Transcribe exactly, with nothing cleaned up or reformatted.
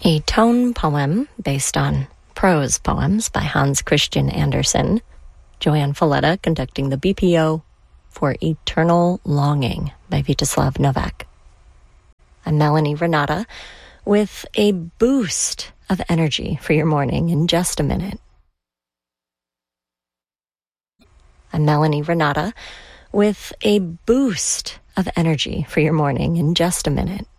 A tone poem based on prose poems by Hans Christian Andersen. Joanne Falletta conducting the B P O for Eternal Longing by Vítězslav Novák. I'm Melanie Renata with a boost of energy for your morning in just a minute. I'm Melanie Renata with a boost of energy for your morning in just a minute.